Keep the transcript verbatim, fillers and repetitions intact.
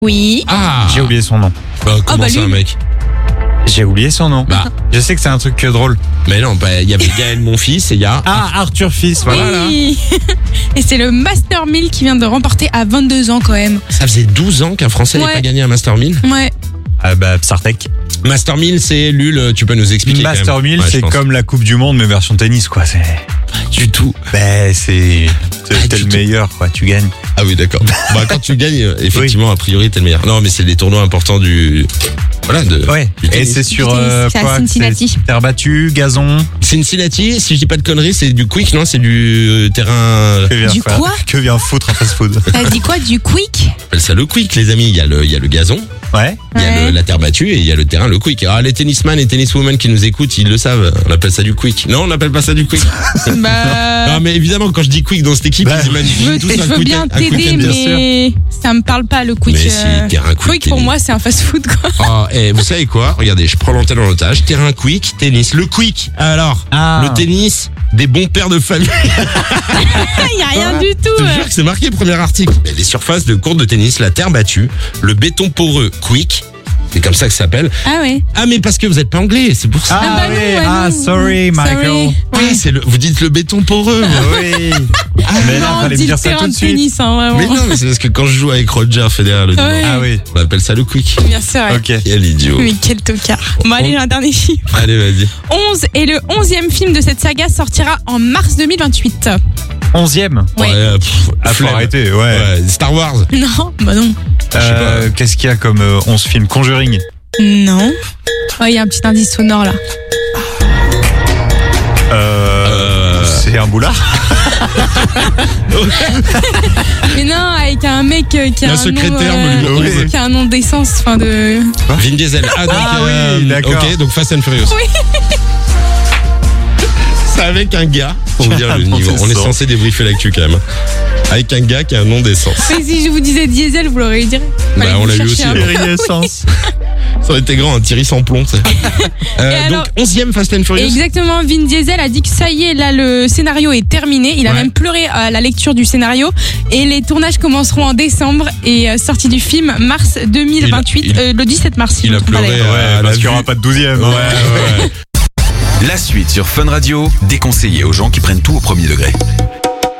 Oui. Ah. J'ai oublié son nom. Bah, comment bah, ça, lui. mec? J'ai oublié son nom. Bah. Je sais que c'est un truc que drôle. Mais non, bah, il y avait Gaël, mon fils, et il y a. Ah, Arthur Fils, voilà. Oui. Et c'est le Master mille qui vient de remporter à vingt-deux ans quand même. Ça faisait douze ans qu'un Français n'avait Ouais. pas gagné un Master mille. Ouais. Ah bah, Psartek. Master mille, c'est Lul, tu peux nous expliquer. quand Master même. mille, Ouais, je c'est pense. comme la Coupe du Monde, mais version tennis, quoi. C'est. Du tout. Ben, c'est. Ah, T'es du le tout. meilleur, quoi. Tu gagnes. Ah oui, d'accord. Bah, quand tu gagnes, euh, effectivement, a priori, t'es le meilleur. Non, mais c'est les tournois importants du. Voilà, de. Ouais. du Et tennis. c'est sur Du tennis, euh, c'est à quoi Cincinnati. C'est terre battue, gazon. Cincinnati, si je dis pas de conneries, c'est du quick, non? C'est du euh, terrain. Que vient Du faire- quoi Que vient foutre un fast-food. T'as dit quoi, du quick? On appelle ça le quick, les amis. Il y a le, il y a le gazon, Ouais. il y a Ouais. le- la terre battue et il y a le terrain, le quick. Ah, les tennisman et tenniswomen qui nous écoutent, ils le savent. On appelle ça du quick. Non, on n'appelle pas ça du quick. Bah. Non, mais évidemment, quand je dis quick dans cette équipe, Bah, ils imaginent Je veux, tous je un veux quick, bien un quick t'aider, and bien sûr. mais ça me parle pas le quick. Mais euh, si, terrain quick. Quick pour tennis. moi c'est un fast-food quoi. Ah, et vous savez quoi? Regardez, je prends l'antenne en otage. Terrain quick, tennis. Le quick, alors, Ah. le tennis, des bons pères de famille. Il y a rien du tout. Je te euh. jure que c'est marqué premier article. Mais les surfaces de cours de tennis, la terre battue, le béton poreux quick. C'est comme ça que ça s'appelle. Ah ouais. Ah, mais parce que vous êtes pas anglais, c'est pour ça. Ah, bah non, oui. ouais, Ah, non. sorry, Michael. Sorry. Ah, c'est le, vous dites le béton poreux. moi. Oui. mais là, Non, fallait me dis dire le ça terrain tout de de suite. tennis, hein, vraiment. Mais non, mais c'est parce que quand je joue avec Roger Federer le dimanche, Ouais. Ah oui. on appelle ça le quick. Bien sûr. ouais. Ok. Quel idiot. Mais quel tocard. Bon allez, j'ai un dernier chiffre. Allez, vas-y. onze et le onzième film de cette saga sortira en mars deux mille vingt-huit. Onzième. Ouais. euh, pff, Ah, faut flemme. arrêter, ouais. Ouais, Star Wars. Non, bah non. Euh, Qu'est-ce qu'il y a comme euh, onze films? Conjuring. Non. Oh, il y a un petit indice sonore là. Euh, Euh. C'est un boulard. Mais non, avec un mec euh, qui a La un secrétaire nom, me lui propose. qui a un nom d'essence, enfin de. Vin Diesel. Ah, donc, Ah euh, oui, d'accord. Ok, donc Fast and Furious. C'est avec un gars, pour vous dire le Non, niveau. c'est On est ça. censé débriefer l'actu quand même. Avec un gars qui a un nom d'essence. Mais si je vous disais diesel, vous l'auriez dit. Bah, Fallait on vous l'a eu chercher aussi, un là. peu. Essence. Ça aurait été grand, un Thierry sans plomb. ça. Euh, Et alors- donc, onzième Fast and Furious. Exactement, Vin Diesel a dit que ça y est, là le scénario est terminé. Il a Ouais. même pleuré à la lecture du scénario. Et les tournages commenceront en décembre et euh, sortie du film mars deux mille vingt-huit, Il a- il- euh, le dix-sept mars. Si il je me a trompe pas, pleuré, d'ailleurs. euh, Ouais, à la parce qu'il n'y aura vue. pas de douzième. Ouais, ouais, ouais. La suite sur Fun Radio, déconseillé aux gens qui prennent tout au premier degré.